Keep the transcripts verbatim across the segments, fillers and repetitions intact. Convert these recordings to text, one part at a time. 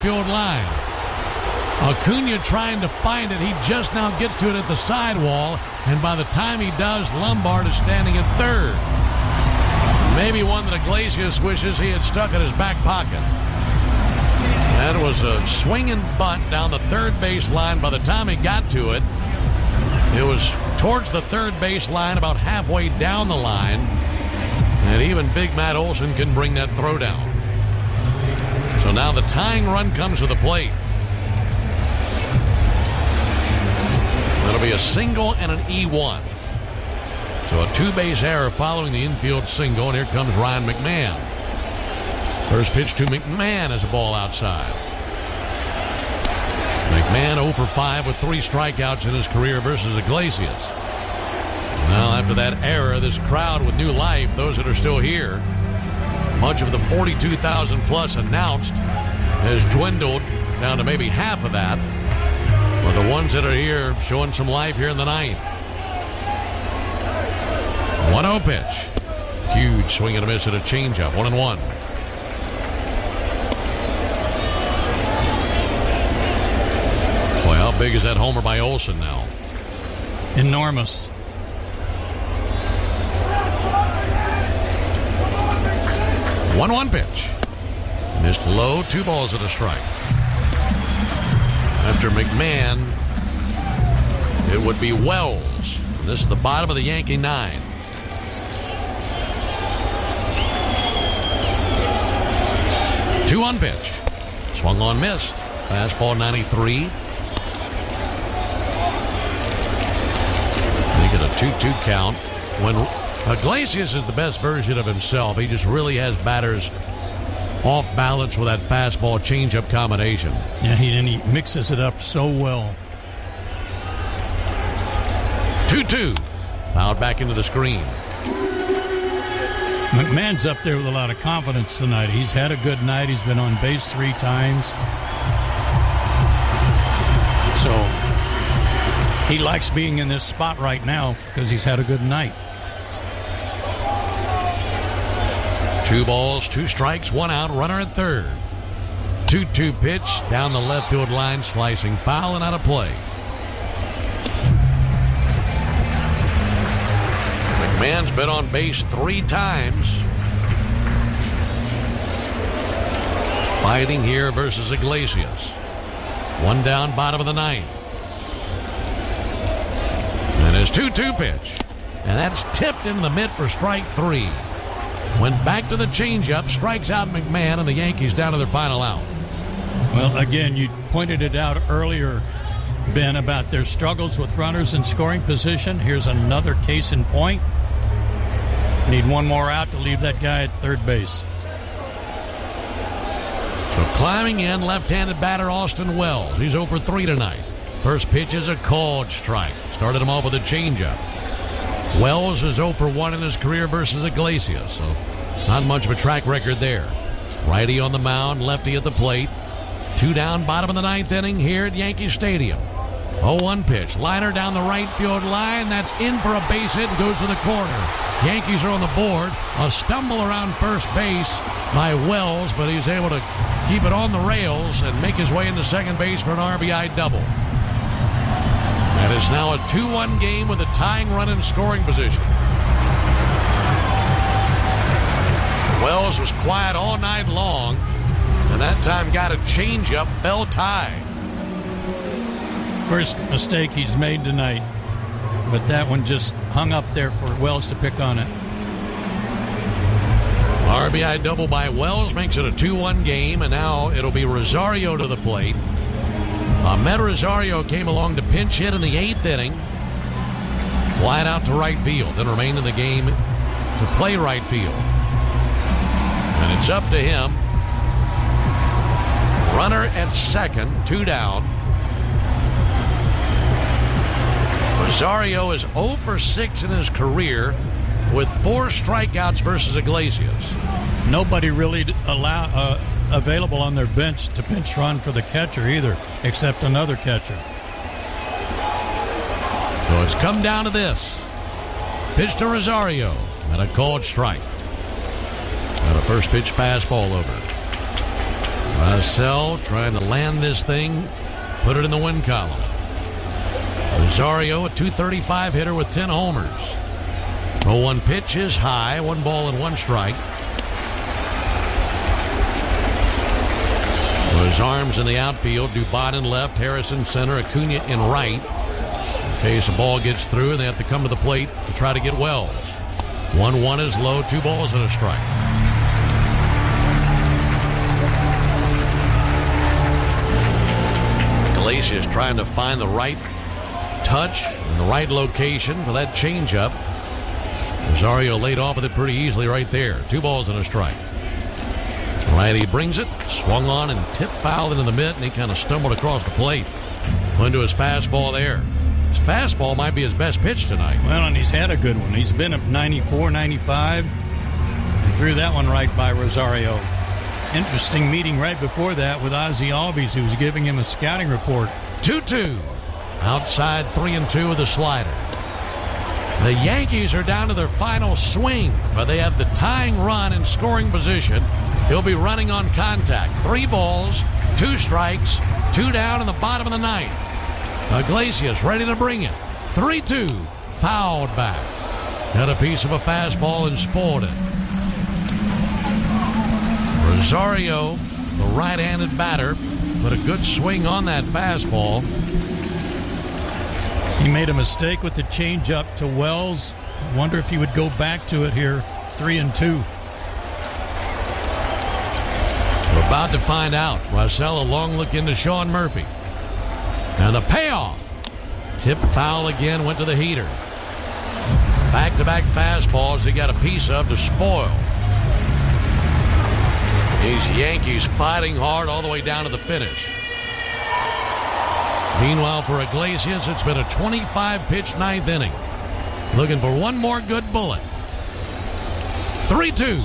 field line. Acuna trying to find it. He just now gets to it at the sidewall, and by the time he does, Lombard is standing at third. Maybe one that Iglesias wishes he had stuck in his back pocket. That was a swinging bunt down the third base line. By the time he got to it, it was towards the third base line, about halfway down the line. And even Big Matt Olson can bring that throw down. So now the tying run comes to the plate. That'll be a single and an E one. So a two-base error following the infield single, and here comes Ryan McMahon. First pitch to McMahon as a ball outside. McMahon oh for five with three strikeouts in his career versus Iglesias. Now, after that error, this crowd with new life, those that are still here, much of the forty-two thousand plus announced has dwindled down to maybe half of that. But the ones that are here showing some life here in the ninth. one oh pitch. Huge swing and a miss at a changeup. One and one. Boy, how big is that homer by Olson now? Enormous. one one pitch. Missed low, two balls and a strike. After McMahon, it would be Wells. This is the bottom of the Yankee nine. two one pitch. Swung on, missed. Fastball ninety-three. Make it a two two count. When Iglesias is the best version of himself, he just really has batters off balance with that fastball changeup combination. Yeah, he, and he mixes it up so well. two two. Fouled back into the screen. McMahon's up there with a lot of confidence tonight. He's had a good night. He's been on base three times. So he likes being in this spot right now because he's had a good night. Two balls, two strikes, one out, runner at third. two two pitch down the left field line, slicing foul and out of play. McMahon's been on base three times. Fighting here versus Iglesias. One down, bottom of the ninth. And his two two pitch. And that's tipped into the mitt for strike three. Went back to the changeup, strikes out McMahon, and the Yankees down to their final out. Well, again, you pointed it out earlier, Ben, about their struggles with runners in scoring position. Here's another case in point. Need one more out to leave that guy at third base. So climbing in, left-handed batter Austin Wells. He's oh for three tonight. First pitch is a called strike. Started him off with a changeup. Wells is oh for one in his career versus Iglesias, so not much of a track record there. Righty on the mound, lefty at the plate. Two down, bottom of the ninth inning here at Yankee Stadium. oh one pitch. Liner down the right field line. That's in for a base hit and goes to the corner. Yankees are on the board. A stumble around first base by Wells, but he's able to keep it on the rails and make his way into second base for an R B I double. That is now a two one game with a tying run in scoring position. Wells was quiet all night long, and that time got a changeup, bell tie. First mistake he's made tonight, but that one just hung up there for Wells to pick on it. R B I double by Wells makes it a two one game, and now it'll be Rosario to the plate. Ahmed Rosario came along to pinch hit in the eighth inning. Flied out to right field, then remained in the game to play right field. And it's up to him. Runner at second, two down. Rosario is oh for six in his career with four strikeouts versus Iglesias. Nobody really allow, uh, available on their bench to pinch run for the catcher either, except another catcher. So it's come down to this. Pitch to Rosario and a called strike. And a first pitch fastball over. Marcel trying to land this thing, put it in the win column. Rosario, a two thirty-five hitter with ten homers. oh one pitch is high, one ball and one strike. His arms in the outfield, Dubon in left, Harrison center, Acuna in right. In case a ball gets through and they have to come to the plate to try to get Wells. one one is low, two balls and a strike. Iglesias trying to find the right touch in the right location for that changeup. Rosario laid off with it pretty easily right there. Two balls and a strike. Righty brings it, swung on and tipped foul into the mitt, and he kind of stumbled across the plate. Went to his fastball there. His fastball might be his best pitch tonight. Well, and he's had a good one. He's been up ninety-four, ninety-five. He threw that one right by Rosario. Interesting meeting right before that with Ozzie Albies, who was giving him a scouting report. two two. Outside three and two with a slider. The Yankees are down to their final swing, but they have the tying run in scoring position. He'll be running on contact. Three balls, two strikes, two down in the bottom of the ninth. Iglesias ready to bring it. three two. Fouled back. Got a piece of a fastball and spoiled it. Rosario, the right-handed batter, put a good swing on that fastball. He made a mistake with the changeup to Wells. I wonder if he would go back to it here, three and two. We're about to find out. Marcel, a long look into Sean Murphy. And the payoff. Tip foul again, went to the heater. Back-to-back fastballs he got a piece of to spoil. These Yankees fighting hard all the way down to the finish. Meanwhile, for Iglesias, it's been a twenty-five pitch ninth inning. Looking for one more good bullet. three two.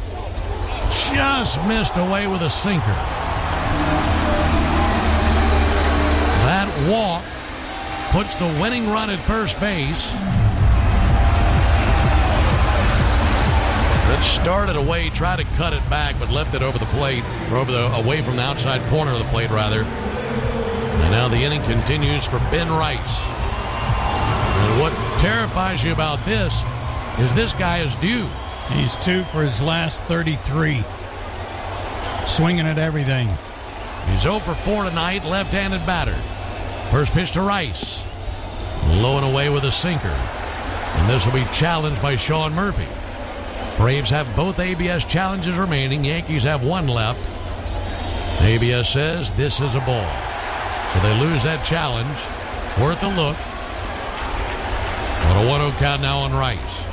Just missed away with a sinker. That walk puts the winning run at first base. It started away, tried to cut it back, but left it over the plate, or over the away from the outside corner of the plate, rather. And now the inning continues for Ben Rice. And what terrifies you about this is this guy is due. He's two for his last thirty-three. Swinging at everything. He's oh for four tonight, left-handed batter. First pitch to Rice. Low and away with a sinker. And this will be challenged by Sean Murphy. Braves have both A B S challenges remaining. Yankees have one left. A B S says this is a ball. So they lose that challenge. Worth a look. On a one oh count now on Rice.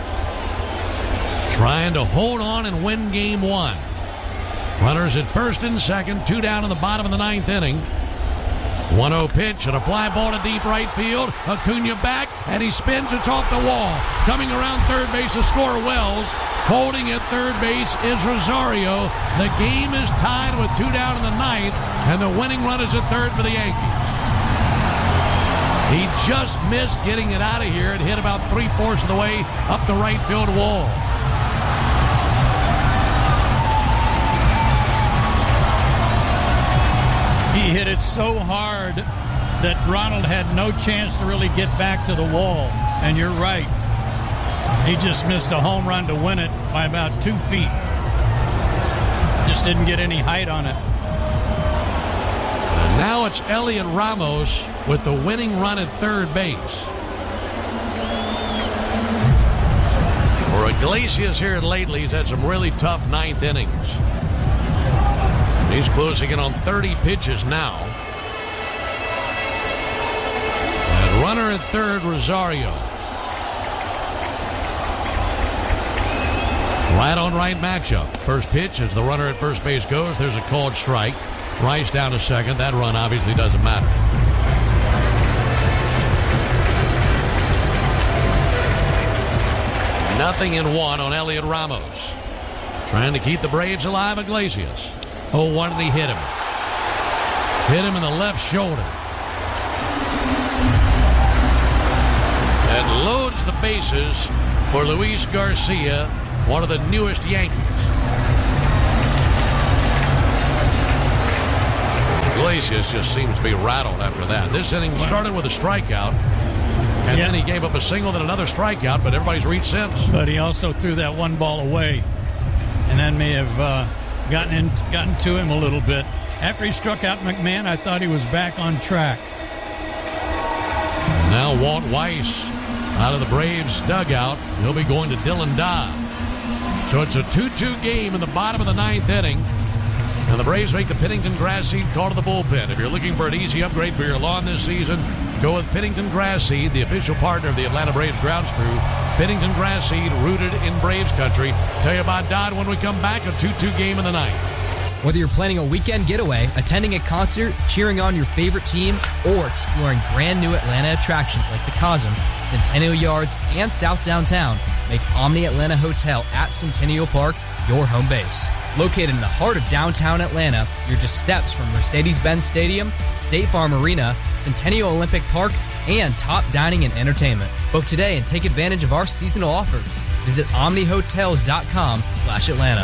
Trying to hold on and win game one. Runners at first and second, two down in the bottom of the ninth inning. one oh pitch and a fly ball to deep right field. Acuna back, and he spins. It's off the wall. Coming around third base to score Wells. Holding at third base is Rosario. The game is tied with two down in the ninth, and the winning run is at third for the Yankees. He just missed getting it out of here. It hit about three-fourths of the way up the right field wall. He hit it so hard that Ronald had no chance to really get back to the wall. And you're right. He just missed a home run to win it by about two feet. Just didn't get any height on it. And now it's Elliot Ramos with the winning run at third base. For Iglesias here lately, he's had some really tough ninth innings. He's closing in on thirty pitches now. And runner at third, Rosario. Right on right matchup. First pitch as the runner at first base goes. There's a called strike. Rice down to second. That run obviously doesn't matter. Nothing in one on Elliot Ramos. Trying to keep the Braves alive, Iglesias. oh one, and he hit him. Hit him in the left shoulder. And loads the bases for Luis Garcia, one of the newest Yankees. Iglesias just seems to be rattled after that. This inning started with a strikeout, and yeah. then he gave up a single, then another strikeout, but everybody's reached since. But he also threw that one ball away, and that may have uh, gotten in, gotten to him a little bit. After he struck out McMahon, I thought he was back on track. Now Walt Weiss out of the Braves dugout. He'll be going to Dylan Dodd. So it's a two two game in the bottom of the ninth inning. And the Braves make the Pennington Grass Seed call to the bullpen. If you're looking for an easy upgrade for your lawn this season, go with Pennington Grass Seed, the official partner of the Atlanta Braves grounds crew. Pennington Grass Seed, rooted in Braves country. Tell you about Dodd when we come back. A two two game in the ninth. Whether you're planning a weekend getaway, attending a concert, cheering on your favorite team, or exploring brand new Atlanta attractions like the Cosm, Centennial Yards, and South Downtown, make Omni Atlanta Hotel at Centennial Park your home base. Located in the heart of downtown Atlanta, you're just steps from Mercedes-Benz Stadium, State Farm Arena, Centennial Olympic Park, and top dining and entertainment. Book today and take advantage of our seasonal offers. Visit omnihotels.com slash Atlanta.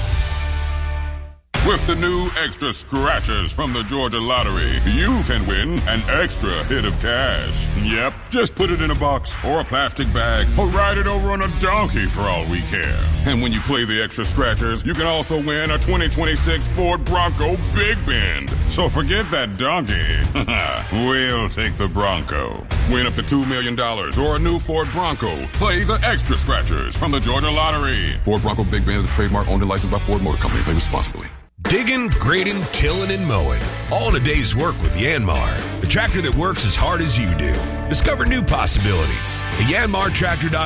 With the new Extra Scratchers from the Georgia Lottery, you can win an extra hit of cash. Yep, just put it in a box or a plastic bag or ride it over on a donkey for all we care. And when you play the Extra Scratchers, you can also win a twenty twenty-six Ford Bronco Big Bend. So forget that donkey. We'll take the Bronco. Win up to two million dollars or a new Ford Bronco. Play the Extra Scratchers from the Georgia Lottery. Ford Bronco Big Bend is a trademark owned and licensed by Ford Motor Company. Play responsibly. Digging, grading, tilling, and mowing. All in a day's work with Yanmar, the tractor that works as hard as you do. Discover new possibilities at yanmar tractor dot com.